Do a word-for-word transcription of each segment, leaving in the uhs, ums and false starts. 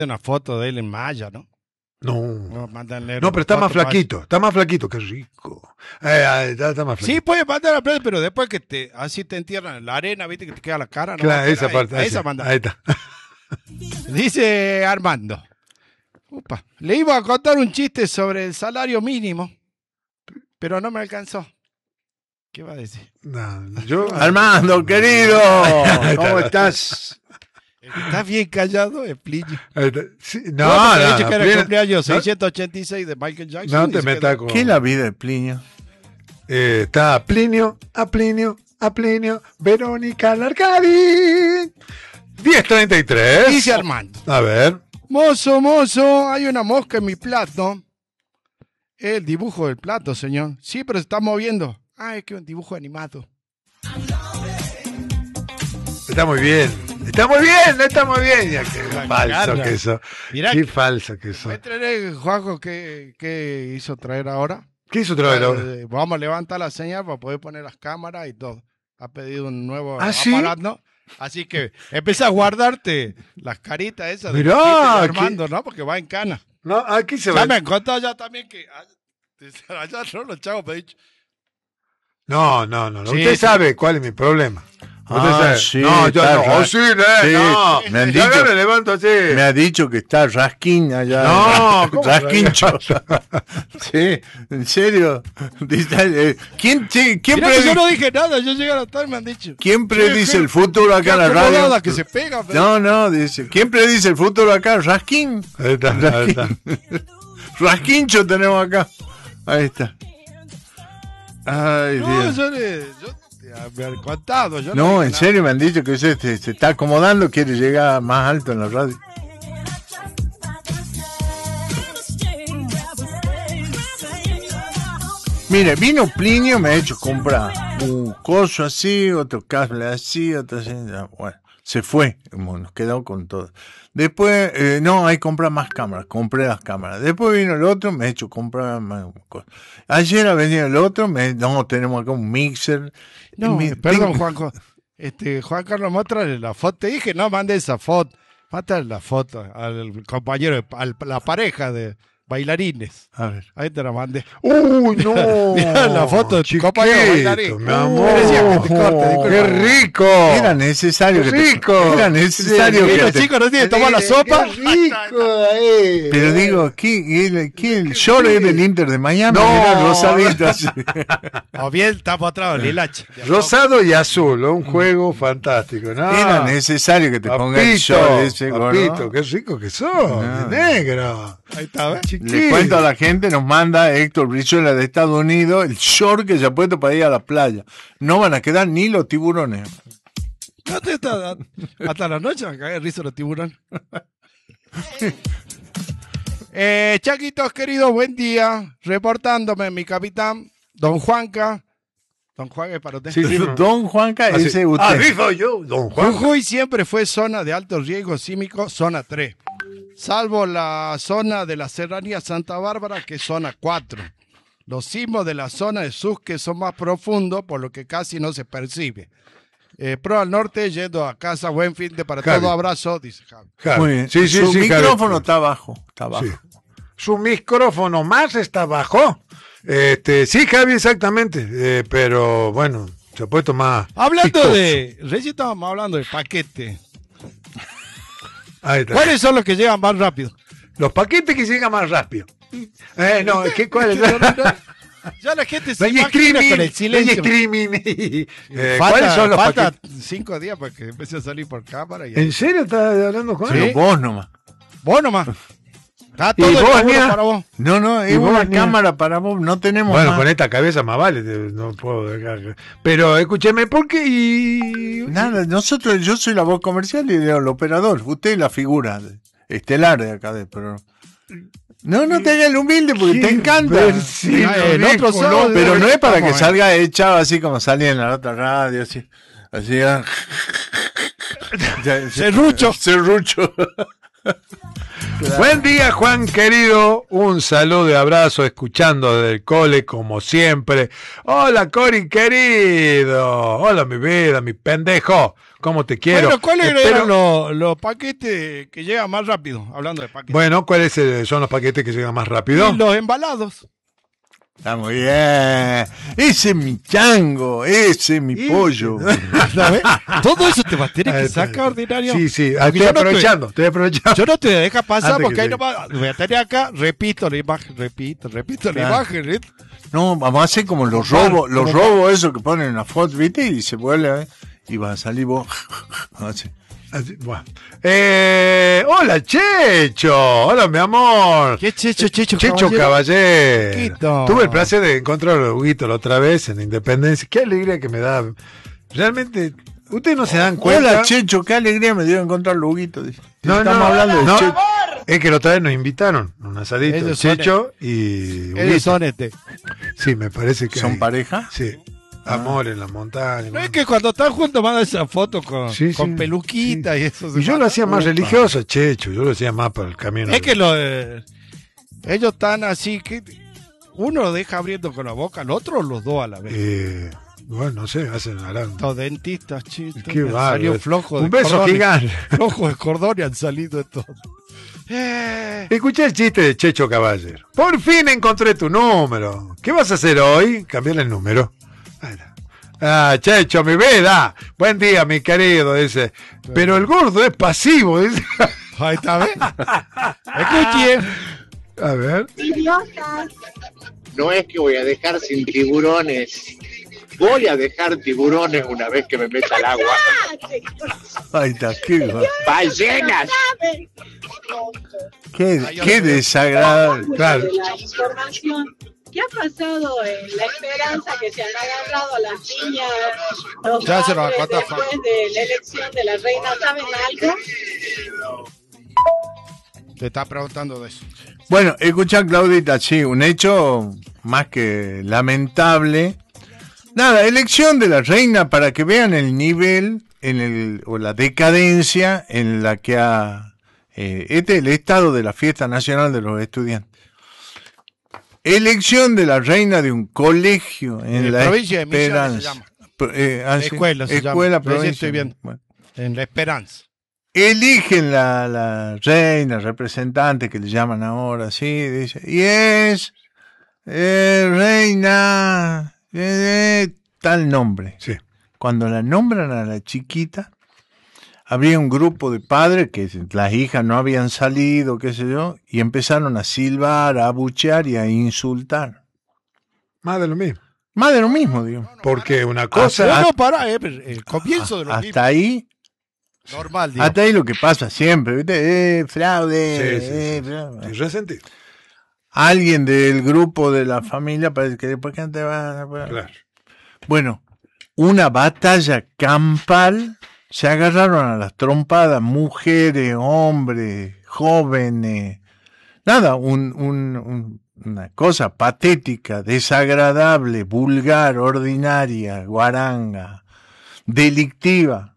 una foto de él en malla, ¿no? No. No, mándale No, pero está foto más flaquito, está más flaquito, qué rico. Eh, eh, está, está más flaquito. Sí, puedes mandar a playa, pero después que te así te entierran en la arena, viste que te queda la cara. No, Claro, esa ahí, parte. a Ahí, esa manda. ahí está. Dice Armando. Upa, le iba a contar un chiste sobre el salario mínimo, pero no me alcanzó. ¿Qué va a decir? No, yo, Armando, querido, ¿cómo estás? Está bien callado, es Plinio. Sí, No, no, no, no, que era Plinio- el cumpleaños no, seiscientos ochenta y seis de Michael Jackson. no y te se metas quedó- con... ¿Qué es la vida de Plinio? Eh, está a Plinio, a Plinio, a Plinio, Verónica Larcadi. diez treinta y tres. Dice Armando. A ver. Mozo, mozo, hay una mosca en mi plato. El dibujo del plato, señor. Sí, pero se está moviendo. Ah, es que es un dibujo animado. Está muy bien. Está muy bien, está muy bien. Ya, qué La falso cara. que eso. Mirá Qué que- falso que eso. ¿Me traeré, Juanjo, qué, qué hizo traer ahora? ¿Qué hizo otra vez? Eh, vamos a levantar la señal para poder poner las cámaras y todo. Ha pedido un nuevo ¿Ah, sí? aparato. Así que empieza a guardarte las caritas esas de Mirá, Peter y Armando, ¿no? Porque va en cana. No, aquí se Ya va. me han contado ya también que allá, allá no, los chavos me han dicho. No, no, no. no. Sí, Usted sí. sabe cuál es mi problema. Usted Ah, sabe. sí, no, yo está no. ra- Oh, sí, eh, Sí, no. me han Ya dicho- me levanto así. Me ha dicho que está Raskin allá. No, ¿cómo? Rasquincho. Sí, en serio. Dice, eh, ¿Quién, che, quién, Mirá que predi- yo no dije nada, yo llegué a la tarde y me han dicho. quién predice Qué- el futuro qué acá en la radio? acomodada que se pega. pero- No, no, dice. ¿Quién predice el futuro acá? Raskin. Ahí está, ahí está. Rasquincho tenemos acá. Ahí está. Ay, No, Dios. yo, le, yo te- me han contado. Yo No, dije en nada. serio me han dicho que usted se, se está acomodando, quiere llegar más alto en la radio. Mire, vino Plinio, me ha hecho comprar un coso así, otro cable así, otro así. ya, Bueno, se fue, bueno, nos quedó con todo. Después, eh, no, hay que comprar más cámaras, compré las cámaras. Después vino el otro, me ha hecho comprar más cosas. Ayer ha venido el otro, me, no, tenemos acá un mixer. No, Me- perdón, tengo- Juanjo. Este, Juan Carlos, muéstrale la foto. Te dije, no mande esa foto. Mándale la foto al compañero, de- a la pareja de bailarines. A ver. Ahí te la mandé. Uy, no. Mirá la foto de tu Chiquito, compañero bailarín. mi amor. Me decía que te corte, disculpa. ¡Qué rico! Era necesario ¡Qué que te- rico! era necesario Y que los te- chicos no tienen que tomar la sopa. ¡Qué rico! eh. Pero digo, ¿qué, qué, el short es del Inter de Miami? No. Era rosadito así. O bien está atrás del hilacha. Rosado y azul, un juego fantástico, ¿no? Era necesario que te ponga el Papito, short ese, papito, gordo. qué rico que sos, No. negro. Ahí está, ¿ves? Chiquito. Le cuento a la gente, nos manda Héctor Brizuela de Estados Unidos el short que se ha puesto para ir a la playa. No van a quedar ni los tiburones. No te está- hasta la noche me cagué de risa los tiburones. eh, Chaquitos, queridos, buen día. Reportándome, mi capitán, don Juanca. Don Juan es para usted. Sí, sí, no. Don Juanca, Así. ese usted. Ah, sí soy yo, don Juan. Jujuy siempre fue zona de alto riesgo sísmico, zona tres. Salvo la zona de la Serranía Santa Bárbara, que es zona cuatro. Los sismos de la zona de Susque son más profundos, por lo que casi no se percibe. Eh, pro al norte, yendo a casa, buen fin de para Javi. todo, abrazo, dice Javi. Javi. Muy bien. Sí, sí, Su sí, Javi. micrófono está abajo. Está abajo. Sí. Su micrófono más está abajo. Este, sí, Javi, exactamente. Eh, pero bueno, se ha puesto más. Hablando picoso. de, recién estábamos hablando de paquete. Ahí está. ¿Cuáles son los que llegan más rápido? Los paquetes que llegan más rápido. Eh, no, ¿qué, ¿cuál es? Ya la gente No se hay imagina streaming, con el no hay silencio. streaming. Eh, falta, ¿Cuáles son los falta paquetes? cinco días para que empiece a salir por cámara. Y ¿En serio estás hablando con Pero él? vos nomás. Vos nomás. Está ¿Y todo el vos, laburo Nia? para vos. No, no, es ¿Y vos, una Nia? cámara para vos. No tenemos Bueno, más. con esta cabeza más vale, te- no puedo dejar. Pero escúcheme, ¿por qué? Y... Nada, nosotros, yo soy la voz comercial y el operador. Usted es la figura de- estelar de acá del programa. No, no te hagas el humilde porque te encanta. Sí, Ah, el otro viejo, sábado, no, Pero no es para que Estamos, eh. salga echado así como salía en la otra radio, así. Así. ah. Ya, Serrucho. Serrucho. Claro. Buen día, Juan querido. Un saludo y abrazo, escuchando desde el cole, como siempre. Hola, Cori querido. Hola, mi vida, mi pendejo. ¿Cómo te quiero? Bueno, ¿cuáles Espero- eran los, los paquetes que llegan más rápido? Hablando de paquetes. Bueno, ¿cuáles eh, son los paquetes que llegan más rápido? Y los embalados. Está muy bien. Ese es mi chango, ese es mi Y- pollo. ¿Sabes? Todo eso te va a tener Ahí que está. sacar, ordinario. Sí, sí, Porque estoy yo no te- aprovechando, estoy aprovechando. Yo no te deja pasar Antes porque que ahí te- no va. Voy a tener acá, repito la imagen, repito, repito la Claro. imagen. ¿eh? No, vamos a hacer como los Como robos, par, los como robos esos que ponen en la foto, ¿viste? Y se vuelve, ¿eh? Y va a salir vos. Así. Así, bueno. Eh, hola, Checho. Hola, mi amor. ¿Qué Checho, Checho, Checho Caballero. Chiquito. Tuve el placer de encontrar a Huguito la otra vez en Independencia. Qué alegría que me da. Realmente, ustedes no se dan cuenta. Hola, Checho, qué alegría me dio encontrar Luguito. Dice. No, Estamos no, hablando de no. Checho. Es que la otra vez nos invitaron a un asadito. Ellos son Checho y Ellos Huguito. son este. Sí, me parece que ¿Son hay- pareja? Sí. Amor en la montaña. No es que cuando están juntos mandan esa foto con, Sí, con sí, peluquita y eso. Y yo lo hacía más religioso, Checho. Yo lo hacía más para el camino. Es que lo, eh, ellos están así que uno lo deja abriendo con la boca, el otro los dos a la vez. Eh, bueno, no sé, hacen harán. Los dentistas, chistos. Qué me bárbaro. salió flojo de Un beso cordón. gigante. Flojo de cordón y han salido de todo. Eh, Escuché el chiste de Checho Caballero. Por fin encontré tu número. ¿Qué vas a hacer hoy? Cambiar el número. Ahí está. Ah, Checho, mi vida. Buen día, mi querido, dice. Pero el gordo es pasivo, dice. ahí está, ¿ves? Escuche. A ver. No es que voy a dejar sin tiburones. Voy a dejar tiburones una vez que me meta al agua. Ahí está, qué, va- ¡Ballenas! qué, qué desagradable. Claro. La información. ¿Qué ha pasado en la esperanza que se han agarrado a las niñas? Los Ya se nos padres acota, después de la elección de la reina, ¿saben algo? Te está preguntando de eso. Bueno, escucha, Claudita, sí, un hecho más que lamentable. Nada, elección de la reina para que vean el nivel en el, o la decadencia en la que ha... Eh, este es el estado de la fiesta nacional de los estudiantes. Elección de la reina de un colegio en En la provincia de Misiones Esperanza. se llama. Pro- eh, ah, sí. Escuela se llama. Escuela, Recién provincia. estoy viendo. Bueno. En La Esperanza. Eligen la, la reina, representante que le llaman ahora, sí, dice, y es eh, reina eh, tal nombre. Sí. Cuando la nombran a la chiquita, había un grupo de padres que las hijas no habían salido, qué sé yo, y empezaron a silbar, a abuchear y a insultar. Más de lo mismo. Más de lo mismo, digo. Porque una No, cosa. no, para, eh, pero el comienzo de lo mismo. Hasta ahí, Normal, digo. hasta ahí lo que pasa siempre, ¿viste? Eh, fraude, Sí, sí, sí. eh, fraude. Estoy resentido. Alguien del grupo de la familia parece que después que te va Claro. bueno, una batalla campal, se agarraron a las trompadas mujeres, hombres, jóvenes, nada, un, un, un- una cosa patética, desagradable, vulgar, ordinaria, guaranga, delictiva.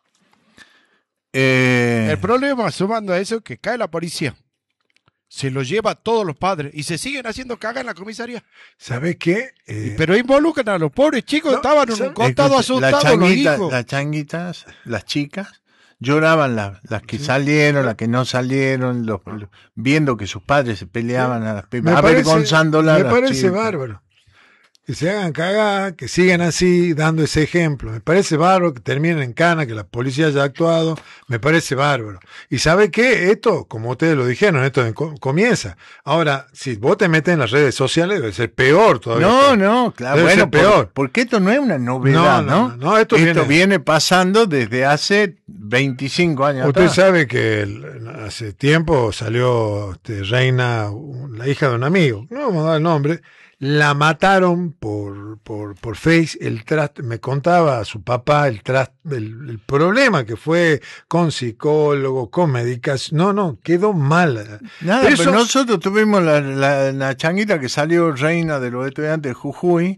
Eh, El problema, sumando a eso, que cae la policía. Se lo lleva a todos los padres y se siguen haciendo caga en la comisaría. ¿Sabes qué? Eh, Pero involucran a los pobres chicos, No, estaban en ¿sabe? un costado Escucha, las asustados los changuitas, hijos. las changuitas, las chicas, lloraban las, las que salieron, las que no salieron, los, los- viendo que sus padres se peleaban a las me pipas, parece, avergonzándolas. me las parece chicas. bárbaro. Que se hagan cagar, que sigan así, dando ese ejemplo. Me parece bárbaro que terminen en cana, que la policía haya actuado. Me parece bárbaro. Y ¿sabe qué? Esto, como ustedes lo dijeron, esto co- comienza. Ahora, si vos te metes en las redes sociales, debe ser peor todavía. No, no, claro, Debe bueno, ser peor. por- porque esto no es una novedad, No, ¿no? no, no, no, esto esto viene- viene... pasando desde hace veinticinco años Usted atrás. sabe que el- hace tiempo salió este, Reina, un- la hija de un amigo, no vamos a dar el nombre, la mataron por, por, por Face, el tras- me contaba su papá el, tras- el, el problema que fue con psicólogo, con medicación, no, no, quedó mal. Nada, Eso- pero nosotros tuvimos la, la, la changuita que salió reina de los estudiantes de Jujuy,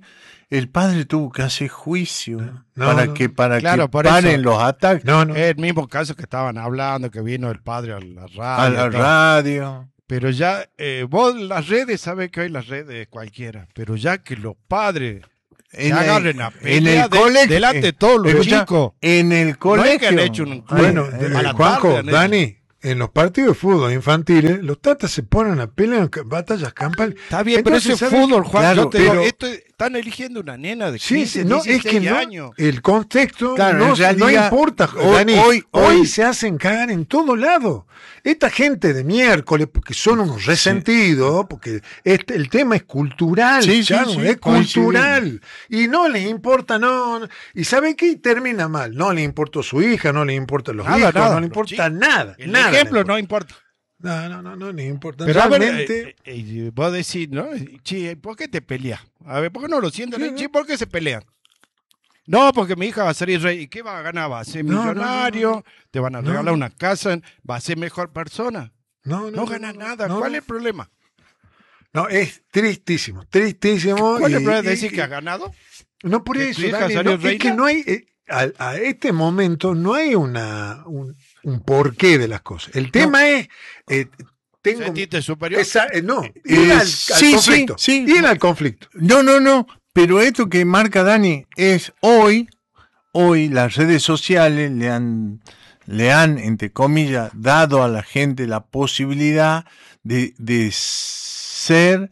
el padre tuvo que hacer juicio No, para no. que para Claro, que por paren eso. los ataques No, no. Es el mismo caso que estaban hablando, que vino el padre a la radio. a la todo. radio. Pero ya, eh, vos las redes, sabes que hoy las redes cualquiera, pero ya que los padres se En el- agarren a en pelea el de- colegio- delante de eh, todos los escuchá, chicos. En el No es colegio. que han hecho un- Bueno, Ay, eh, a la Juanjo, tarde han hecho. Dani, en los partidos de fútbol infantiles, los tatas se ponen a pelear en batallas campales. Está bien, Entonces, pero ese ¿sabes fútbol, qué? Juan, Claro, yo te digo, pero- esto, están eligiendo una nena de Sí, quince, sí, no, es que dieciséis no, años. el contexto Claro, no, en realidad, no importa, hoy- Dani. hoy- Hoy, hoy- se hacen cagar en todo lado. Esta gente de miércoles, porque son unos resentidos, porque este, el tema es cultural, Sí, sí, Chano, sí, es coincidimos. cultural. Y no les importa, no. no. Y ¿sabe qué? Termina mal. No le importa su hija, no le importa los Nada, hijos, nada, no le los importa chicos. nada. El nada ejemplo le no importa. importa. No, no, no, no le importa. Pero a ver, Realmente, eh, eh, eh, vos decís, ¿no? Che, ¿por qué te peleas? A ver, ¿por qué no lo sienten? Sí, Sí, ¿no? ¿por qué se pelean? No, porque mi hija va a salir rey. ¿Y qué va a ganar? ¿Va a ser No, no, no, millonario? no, no. ¿Te van a No, regalar no. una casa? ¿Va a ser mejor persona? no, no, No, ganas nada. no, ¿Cuál no. es el problema? No, es tristísimo, tristísimo. ¿Cuál es y- el problema de y- decir que has ganado? No por que eso, tu hija Dani, salió no, es reina? que no hay, eh, a, a este momento no hay una un, un porqué de las cosas. El tema es, eh, tengo, ¿Sentiste superior? esa, eh, no, ir Eh, al, al sí, conflicto, sí, sí. ir al conflicto. No, no, no. Pero esto que marca Dani es hoy, hoy las redes sociales le han, le han, entre comillas, dado a la gente la posibilidad de, de ser,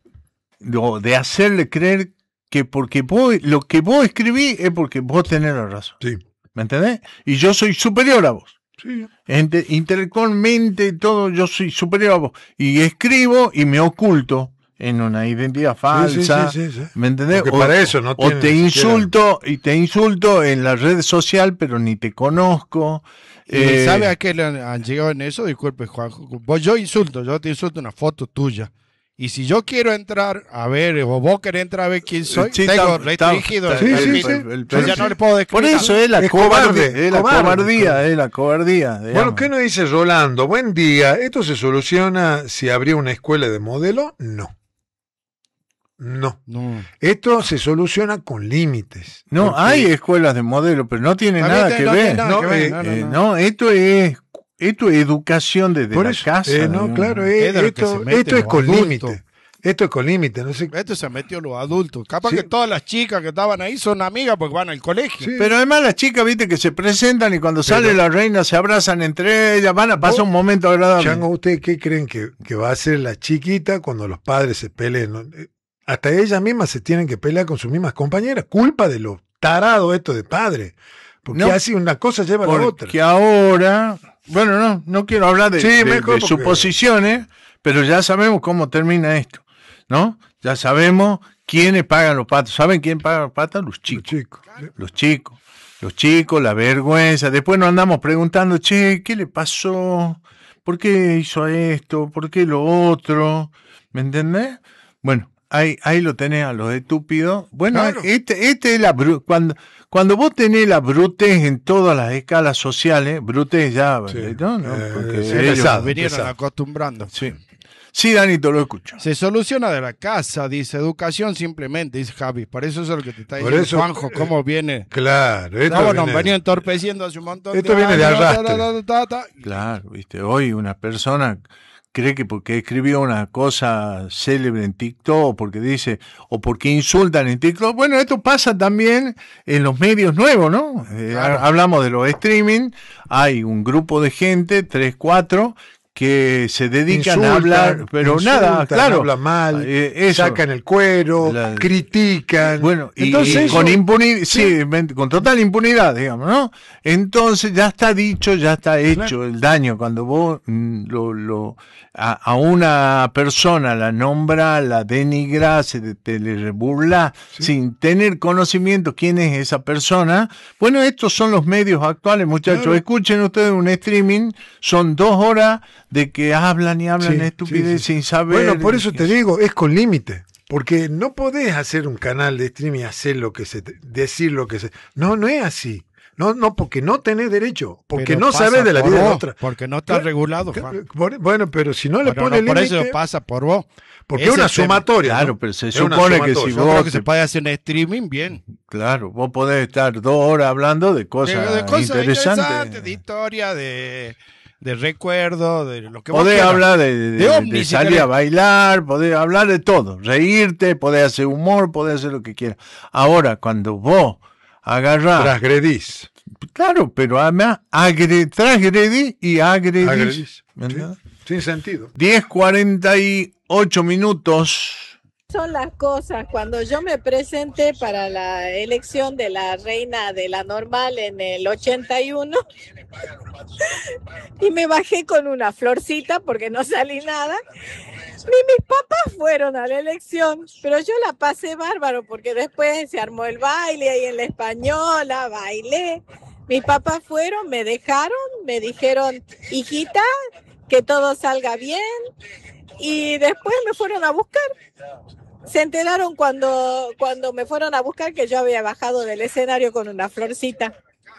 o de hacerle creer que porque vos, lo que vos escribís es porque vos tenés la razón. Sí, ¿Me entendés? Y yo soy superior a vos. sí. Inte- intelectualmente todo, yo soy superior a vos. Y escribo y me oculto en una identidad falsa. sí, sí, sí, sí. ¿Me entendés? Porque para eso no o tiene te ni siquiera- insulto y te insulto en la red social, pero ni te conozco. ¿Y Eh, sabe a qué le han, han llegado en eso? Disculpe, Juanjo. Vos, yo insulto, yo te insulto una foto tuya. Y si yo quiero entrar a ver, o vos querés entrar a ver quién soy, Sí, tengo está- restringido. está- el sí, sí, perfil. sí. Entonces ya Sí, no sí. le puedo Por describir. eso es la Es cobardía, cobarde, es la cobarde, cobardía, cobarde. es la cobardía. Bueno, digamos. ¿qué nos dice Rolando? Buen día. ¿Esto se soluciona si habría una escuela de modelo? No. No. No. Esto se soluciona con límites. No, Porque- hay escuelas de modelo, pero no tiene A nada ver, que no ver. tiene nada No, que ver, eh, no, no, Eh, no. no, esto es esto es educación desde Por la eso, casa. eh, no, digamos. claro, Es eh, de lo que esto, se meten esto es los con adultos. límite. Esto es con límite, no sé. Esto se metió los adultos. Capaz Sí. que todas las chicas que estaban ahí son amigas porque van al colegio. Sí. Pero además las chicas, viste, que se presentan y cuando sale la reina se abrazan entre ellas, van a pasar Vos, un momento agradable. Chango, ¿ustedes qué creen que, que va a hacer la chiquita cuando los padres se peleen? ¿No? Eh, Hasta ellas mismas se tienen que pelear con sus mismas compañeras. Culpa de lo tarado esto de padre. Porque No, así una cosa lleva a la otra. Porque ahora, bueno, no, no quiero hablar de, Sí, de- mejor de porque- suposiciones, pero ya sabemos cómo termina esto, ¿no? Ya sabemos quiénes pagan los patos. ¿Saben quién paga los patos? Los chicos. Chicos. Los chicos. Los chicos, la vergüenza. Después nos andamos preguntando, che, ¿qué le pasó? ¿Por qué hizo esto? ¿Por qué lo otro? ¿Me entendés? Bueno, ahí, ahí lo tenés a los estúpidos. Bueno, Claro. este, este es la bru- cuando, cuando vos tenés la brutez en todas las escalas sociales, brutez ya, Sí. ¿no? ¿no? Eh, Porque sí, ellos- pesado. Vinieron pesado. acostumbrando. Sí. Sí, Danito, lo escucho. Se soluciona de la casa, dice educación simplemente, dice Javi. Por eso es lo que te está Por diciendo eso, Juanjo, eh, cómo viene. Claro. Esto No, bueno, viene- han venido entorpeciendo hace un montón Esto viene de años, arrastre. ta, ta, ta, ta, ta. Claro, viste, hoy una persona cree que porque escribió una cosa célebre en TikTok, porque dice, o porque insultan en TikTok, bueno, esto pasa también en los medios nuevos, ¿no? Eh, Claro. ha- hablamos de los streaming, hay un grupo de gente, tres, cuatro, que se dedican Insultan, a hablar, pero insultan, nada, claro. hablan mal, eh, eso. sacan el cuero, La- critican. Bueno, y, Entonces y con eso- impunidad, sí, ven- con total impunidad, digamos, ¿no? Entonces ya está dicho, ya está hecho el daño. Cuando vos mm, lo, lo, a, a una persona la nombra, la denigra, se te, te le burla, sin tener conocimiento quién es esa persona. Bueno, estos son los medios actuales, muchachos. Claro. Escuchen ustedes un streaming, son dos horas de que hablan y hablan Sí, estupidez sí, sí. sin saber. Bueno, por eso te digo, es con límite. Porque no podés hacer un canal de streaming y hacer lo que se te- decir lo que se. No, no es así. No, no, porque no tenés derecho, porque Pero no pasa sabés de la por vida de vos, otra. Porque no está Claro, regulado, que- Juan. por- Bueno, pero si no le Pero pone no, por límite, eso pasa por vos. porque Ese es una es el tema. sumatoria. Claro, ¿no? pero se Es una supone que sumatoria. si Yo vos creo que te- se puede hacer un streaming bien. Claro, vos podés estar dos horas hablando de cosas, de, de cosas interesantes. interesantes, de historia, de, de recuerdo, de lo que vos Podés quieras. hablar de, de- De de ovnis, si salir querés. a bailar, podés hablar de todo, reírte, podés hacer humor, podés hacer lo que quieras. Ahora, cuando vos agarrás, Transgredís. claro, pero además agre, transgredís y agredís. Agredís. ¿Me Sí, entendés? sin sentido. diez cuarenta y ocho minutos. Son las cosas. Cuando yo me presenté para la elección de la reina de la normal en el ochenta y uno y me bajé con una florcita porque no salí nada, ni mis papás fueron a la elección, pero yo la pasé bárbaro porque después se armó el baile ahí en la Española, bailé. Mis papás fueron, me dejaron, me dijeron, hijita, que todo salga bien, y después me fueron a buscar. Se enteraron cuando, cuando me fueron a buscar que yo había bajado del escenario con una florcita.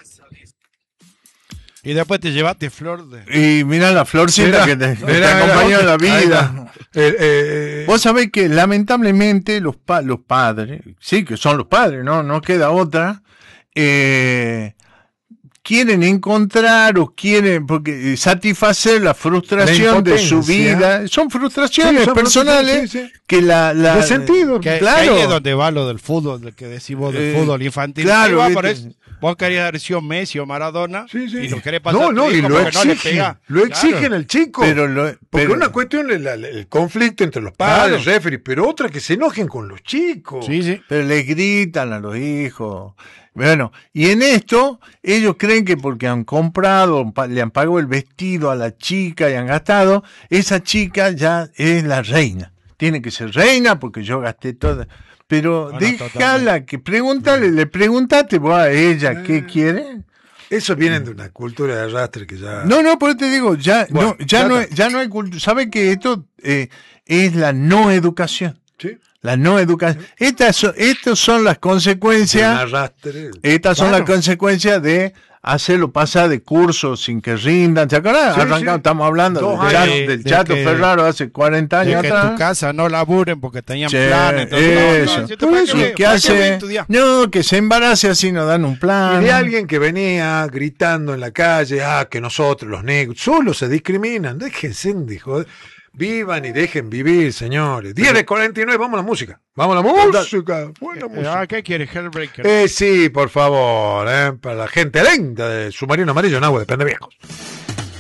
Y después te llevaste flor de... Y mirá la florcita Mirá, que te, que te mirá, acompañó en la mirá. Ahí vida. está. Eh, eh, Vos sabés que lamentablemente los, pa- los padres, sí que son los padres, no, no queda otra, eh, quieren encontrar o quieren porque eh, satisfacer la frustración La de su impotencia. vida. Son frustraciones Sí, son personales frustraciones, sí, sí. que la, la De sentido. Que, claro. que ahí es donde va lo del fútbol, del que decís vos del Eh, fútbol infantil. claro, Ahí va, por viste. eso. Vos querías haber sido Messi o Maradona Sí, sí. y lo querés pasar No, a tu no, y hijo lo porque no le exigen. pegás. Lo Claro. exigen el chico. Pero lo- Porque pero- una cuestión es la- la- el conflicto entre los padres, Claro. referees, pero otra que se enojen con los chicos. Sí, sí. Pero le gritan a los hijos. Bueno, y en esto, ellos creen que porque han comprado, pa- le han pagado el vestido a la chica y han gastado, esa chica ya es la reina. Tiene que ser reina porque yo gasté toda. Pero No, no, déjala totalmente. que pregúntale, le preguntaste vos a ella qué quiere. Eso viene de una cultura de arrastre que ya... No, no, por eso te digo, ya, Bueno, no, ya, ya no, está. ya no hay cultura. ¿Sabe que esto eh, es la no educación? Sí. La no educación. Estas son, estas son las Un consecuencias. arrastre. Estas son Claro. las consecuencias de hacerlo pasar de cursos sin que rindan. ¿Se acuerdan? Sí, Arrancamos, sí. estamos hablando Dos del, años. Chato, De- del de Chato que- Ferraro hace cuarenta De años que en atrás. tu casa no laburen porque tenían Che, planes. entonces, no, no, eso. si te Por para eso, qué- ¿qué para qué hace? voy a estudiar? No, que se embarace así, nos dan un plan. Y de alguien que venía gritando en la calle, ah, que nosotros los negros, solo se discriminan. Déjense de joder. Vivan y dejen vivir, señores. diez de cuarenta y nueve, vamos a la música. Vamos a la música. Buena Eh, música. ah, ¿qué quieres, Hellbreaker? Eh, sí, por favor, eh, para la gente lenta de Submarino Amarillo en agua de Pende Viejos.